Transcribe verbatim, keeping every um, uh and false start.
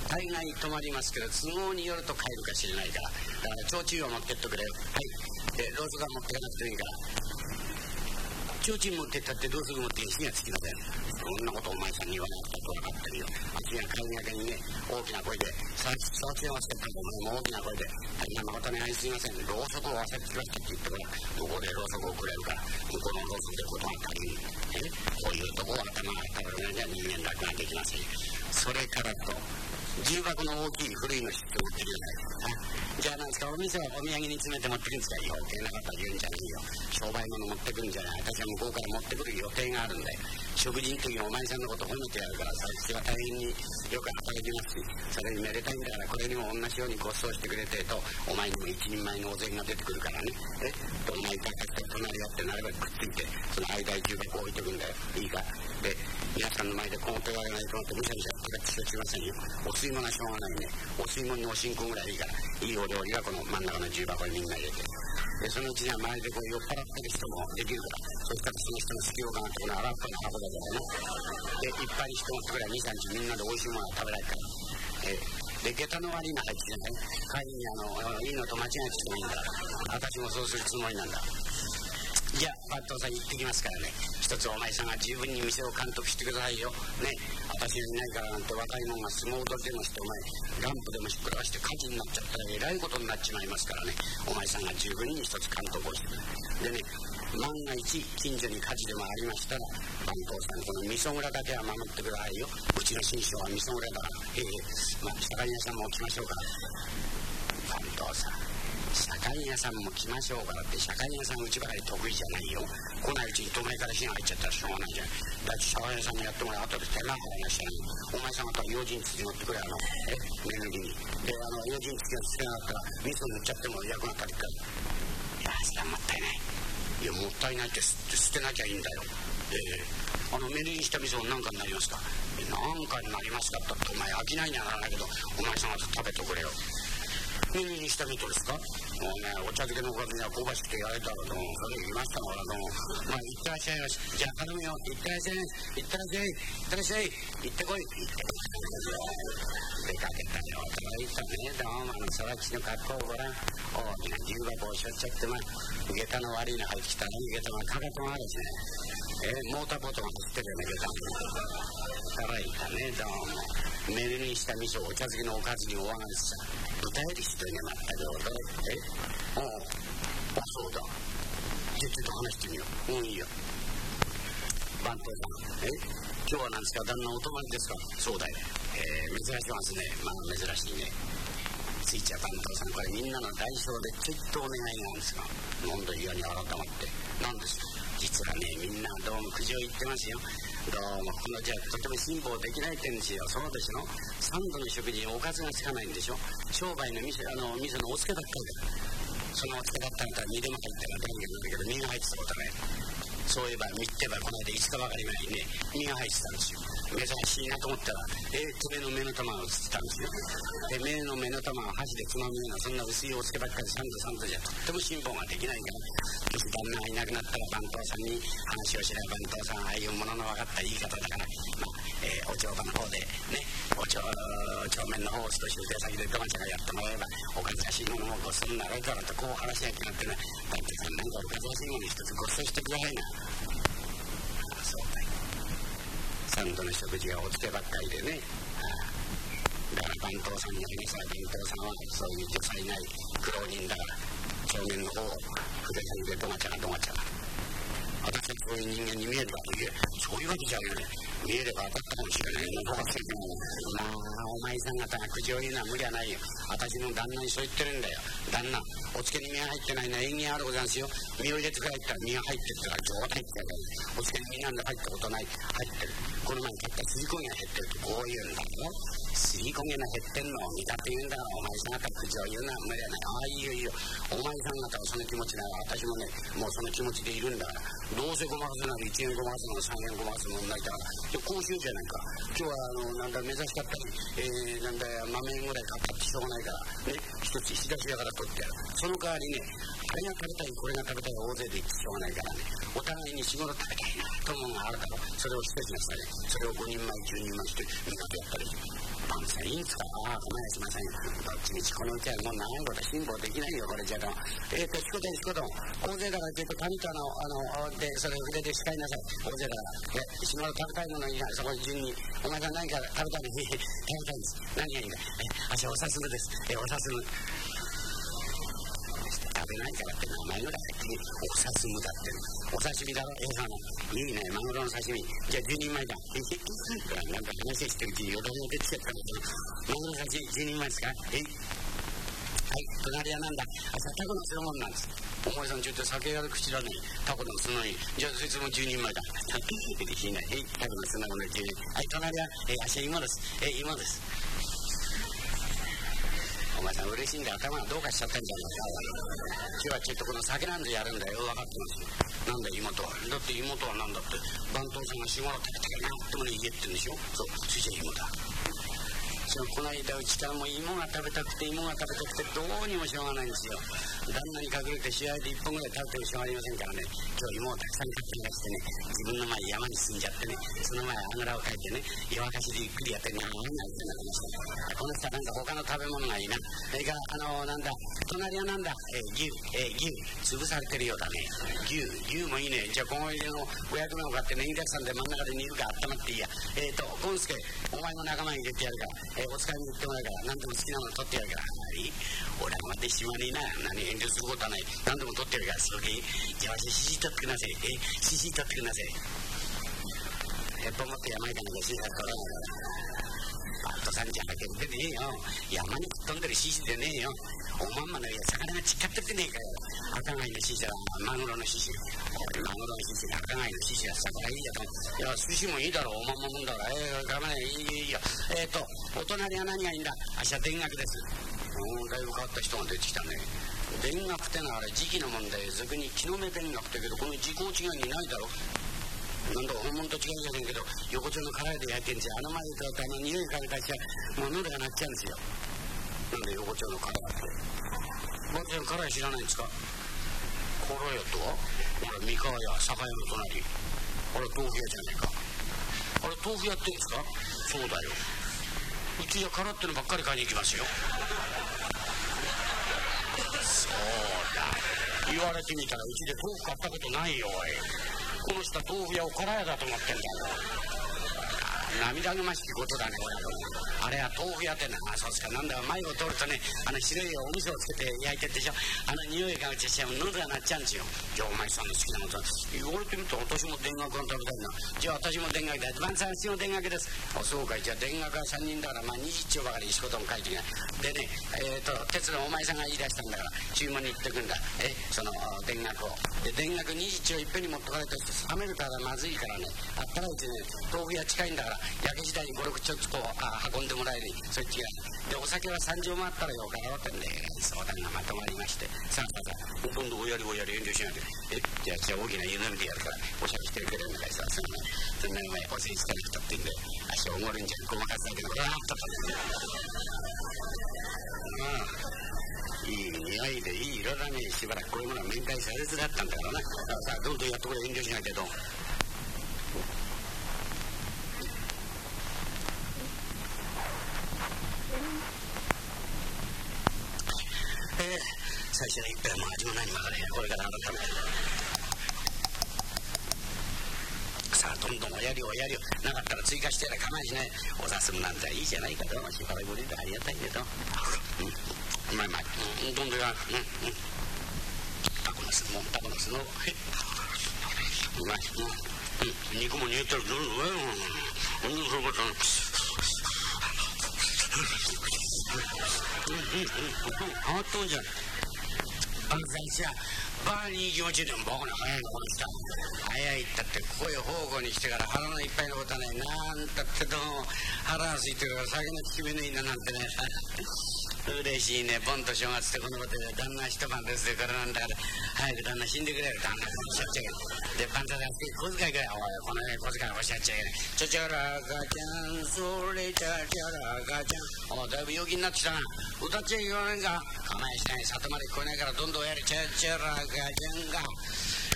大概泊まりますけど、都合によると帰るかしれないから、だから提灯を持ってっとくれよ。はい。でろうそくは持ってかなくてもいいから、提灯持ってったってろうそく持って火がつきません。そんなことお前さんに言わなくたと分かってるよ。あっちが帰りがけにね、大きな声でさっさつけましてたとお前も大きな声で「大変な誠にすいません、ろうそくを忘れてきました」って言ってから向こうでろうそくをくれるから向こうのろうそくでことが足りる。えこういうとこは頭が当たるのじゃ人間楽ができません。それからと重箱の大きい古いの知って持ってください。じゃあなんですか、お店はお土産に詰めて持ってくるんですか。余計なこと言うんじゃないよ。商売物持ってくるんじゃない。私は向こうから持ってくる予定があるんだよ。食事の時にお前さんのこと褒めてやるから、私は大変によく働きますし、それにめでたいんだからこれにも同じようにご馳走してくれてと、お前にも一人前のお膳が出てくるからね。えどんな板かって隣り合ってなるべくくっついて、その間に重箱を置いてくんだよ。いいか。で皆さんの前でこの手がれないと思ってむしゃむしゃ手がつしませんよ。お吸い物がしょうがないね。お吸い物におしんこぐらいいいから、いいお料理がこの真ん中の重箱にみんな入れて、でそのうちには周りでこう酔っ払ってる人もできるから、そしたらその人の隙をかなってこの荒っぽい箱だからね。でいっぱい人持ってくらいにさんにちみんなで美味しいものが食べられるから、えで下駄の割に入ってない。帰りにあのいいのと間違えてきてもいいんだ。私もそうするつもりなんだ。じゃあ番頭さんに行ってきますからね。一つお前さんが十分に店を監督してくださいよね。私がいないからなんて若い者が相撲取りでもしてお前ランプでもひっくらかして火事になっちゃったらえらいことになっちまいますからね。お前さんが十分に一つ監督をしてくれる。でね、万が一近所に火事でもありましたら番頭さんこの味噌蔵だけは守ってくださいよ。うちの新章は味噌蔵だから、ええまあ酒屋さんも来ましょうから番頭さん社会屋さんも来ましょうからって、社会屋さんうちばかり得意じゃないよ。来ないうちに隣から火が入っちゃったらしょうがないじゃん。だって社会屋さんにやってもらう後で手間払いがしたらお前さん方は用心つき持ってくれ、あのえ眠りにであの用心つきがつけなかったら味噌塗っちゃっても役が立つから。いやそれはもったいない。いやもったいないって捨てなきゃいいんだよ。えー、あの目にした味噌何かになりますか。何かになりますかってお前飽きないにはならないけどお前さん方食べてくれよ。目にした味噌ですか。もうねお茶漬けのおかずには香ばしくてやれたらどうもそれ言いましたからどうもまあ行ってらっしゃいまし。じゃあ頼むよ。行ってらっしゃい行ってらっしゃい行ってらっしゃい行ってこい行ってこい出かけたよ驚いたね。どうもあの空吉の格好をごらん。大きな重箱をしょっちゃってまあ下駄の悪いの入ってきたら下駄がかかとがあるしね。えモーターボートが走ってるよね下駄驚いたね。どうも目にした味噌お茶漬けのおかずにおわがりさ豚より人になったよ。えおうあそうだちょっと話してみよう。うんいいよ。番頭さんえ今日は何ですか。旦那お泊まりですか。そうだよ、えー、珍しいますね。まあ珍しいね。ついちゃ番頭さんこれみんなの代償でちょっとお願いなんですが何度嫌に改まって何ですか。実はねみんなどうも苦情言ってますよ。どうもこのじゃとても辛抱できないってんですよ。そうでしょ。三度の食事におかずがつかないんでしょ。商売の店あの店のおつけだったわけだ。そのおつけだったんだったら身でも入ったら大変なんだけど身が入ってたことね。そういえば見てばこの間いつかばかり前にね身が入ってたんですよ。珍しいなと思ったらえー、爪の目の玉が映ってたんですよ。で目の目の玉を箸でつまむようなそんな薄いおつけばっかり三度三度じゃとっても辛抱ができないからもし旦那がいなくなったら番頭さんに話をしれば番頭さんああいうものの分かった言い方だからまあ、えー、お帳場の方でねお帳帳面の方を少し腕先でどまちゃがやってもらえばおかずらしいものもごちそうになるからとこう話し合いがなってね番頭さんなんかおかずらしいもの一つごちそうしてくださいな。ああそうだよ。三度の食事はおつけばっかりでね。ああだから番頭さんになりなさい。番頭さんはそういう女才ない苦労人だから帳面の方を筆先でどまちゃがどまちゃが私はそういう人間に見えるわけでそういうわけじゃない。見えれば当たったかもしれないの方がついてもまあお前さん方が口を言うのは無理はないよ。私の旦那にそう言ってるんだよ。旦那おつけに身が入ってないのは縁起あるござんすよ。身を入れてくらいったら身が入ってるから冗談言ってるからおつけに身なんで入ったことない入ってるこの前に買ったすりこげが減ってるとこう言うんだよ。すりこげが減ってんのを見たって言うんだからお前さん方口を言うのは無理はない。ああいいよいいよお前さん方はその気持ちなら私もねもうその気持ちでいるんだからどうせごまかすならいちえんごまかすのさんえんごまかすのないから講習じゃないか。今日はあのなんだ目指しかったり、えー、なんだ豆ぐらい買ったってしょうがないからね一つ仕出しだから取ってやる。その代わりねあれが食べたいこれが食べたい大勢で言ってしょうがないからねお互いに仕事食べたいなと思うのがあるだろう。それを一つなさい。それをごにんまえじゅうにんまえしてみんなでやったり番んですよ。いいんですか？ああ、ごめんなさいません。どっちみちこのうちはもう長いこと辛抱できないよ、これじゃと。えっと、しこでしこと、大勢だからちょっと紙とあの、あの、で、それ筆で叱りなさい。大勢だから。で、しまう食べたいものいいな、そこで順に、お前さん何か食べたいに、食べたいんです。何がいいんだ？え、あ、じゃあおさすむです。え、おさすむ。食べないからって名前ぐらいおさすむだってお刺身だろ。ええさんいいね、マグロの刺身じゃあじゅうにんまいだ。なんか話してるうちによどみが出てきちゃったんですけど、マグロの刺身じゅうにんまいですか？えい、はい、隣はなんだ？あ、タコの酢の物なんです。お前さんちょっと酒やる口だね。タコの酢のいじゃあそいつもじゅうにんまいだ。できない。えい、タコの酢の物じゅうにん。はい、隣はえー、あしは芋です。えー、芋です。お前さん嬉しいんで頭がどうかしちゃったんじゃないか。今日はちょっとこの酒なんでやるんだよ。分かってますよ。なんだ妹は。だって妹はなんだって番頭さんが仕事食べてなってもね言えってんでしょ。そう、それじゃ妹だ。そのこの間うちからも芋が食べたくて芋が食べたくてどうにもしょうがないんですよ。旦那に隠れて試合でいっぽんぐらい食べてる人がありませんからね。今日芋をたくさん買ってましてね、自分の前山に住んじゃってね、その前あぐらをかいてね、夜明かしでゆっくりやってね、あんなになってなりました。この人はなんか他の食べ物がいいな。それからあのなんだ隣はなんだ、えー、牛、えー、牛潰されてるようだね。牛牛もいいね。じゃあこの入れのごひゃくめんを買ってねぎたくさんで真ん中で煮るから温まっていいや。えっ、ー、とゴンスケお前も仲間に入れてやるから、えー、お使いに行ってもらうから何でも好きなもの取ってやるから。いい俺はまでしまねえな。何遠慮することはない。何でも取ってやるからそれでいい。じゃあしし取ってください。えー、しし取ってください。へっぽ持って山にかなんかしし取らないからバットさんじゃなきゃ出てねえよ。山に飛んでるししでねえよ。おまんまの魚がちっかっててねえかよ。赤貝のししだマグロのししマグロのしし赤貝のししは魚いいやと。いや寿司もいいだろう。おまんまもんだからええー、我慢いいいいよ。えっ、ー、とお隣は何がいいんだ？あしは田楽です。うん、だいぶ変わった人が出てきたね。田楽ってのはあれ時期の問題。俗に木の芽田楽ってけどこの時効違いにないだろ。なんだ本物と違いじゃねえけど横丁の辛いで焼いてんですよ。あの前でとあの匂いかけたしはもう喉が鳴っちゃうんですよ。なんで横丁の辛いってバツさん辛い知らないんですか？辛いやとはほら三河屋酒屋の隣あれ豆腐屋じゃねえか。あれ豆腐屋ってんですか？そうだよ。うちは辛ってのばっかり買いに行きますよ。そうだ言われてみたらうちで豆腐買ったことないよ。おいこの人は豆腐屋を辛屋だと思ってんだよ。涙ぐましきことだね。あれは豆腐屋ってな。そうですか。なんだよ前を通るとねあの白いお味噌をつけて焼いてるでしょ。あの匂いがうちして喉が鳴っちゃうんですよ。じゃあお前さんの好きなもの言われてみると私も田楽が食べたいな。じゃあ私も田楽だ。番さんうちの田楽です。あそうかい。じゃあ田楽はさんにんだからまあにじ丁ばかり仕事も書いてきないでね。えっ、ー、と鉄のお前さんが言い出したんだから注文に行ってくんだ。えその田楽をで田楽にじ丁いっぺんに持ってかれた人冷めるからまずいからね。あったらうちね豆腐屋近いんだから焼け時代にごろくちょっとこうあ運んでもらえるにそっちがでお酒はさんじょうもあったらよかろうってんで相談がまとまりましてさあさあ今度おやりおやり遠慮しないでえじゃあじゃあ大きな湯飲みでやるからおしゃべりしてくれるんだからさそんな前お世辞したりとってんで足をおごるんじゃごまかすだけでこれはっといい匂いでいい色だね。しばらくこういうものは面会されずだったんだからな。さあどんどんやってくれ遠慮しないけどえー、最初の一杯はもう味も何もわからへん。これから改めてさあどんどんおやりおやりをなかったら追加してやら構いしない。おさすむなんざいいじゃないか。どうもしばらくぶりでありがたいけどうんうまいうまい、うん、どんどんやうんうんタコの酢のタコの酢のうまいうん、うん、肉も煮えてるどんどんうまいうんうんそういうことうんうんうんうんハマっとんじゃん。万歳しやバーに行きもちでも僕の早いのこの人早いったってここへ奉公に来てから腹のいっぱいのことはない。なんたってどうも腹が空いてるから酒の効き目のいいななんてね嬉しいね。盆と正月ってこのことで旦那一晩ですからなんだから早く旦那死んでくれる旦那おっしゃっちゃいけない。でパンタだって小遣いくらいおいこの小遣いおっしゃっちゃいけない。ちゃちゃらかちゃんそれちゃちゃらかちゃんおだいぶ陽気になってきたな。歌っちゃいけませんか。構えしない里まで聞こえないからどんどんやれ。ちゃちゃらかちゃんが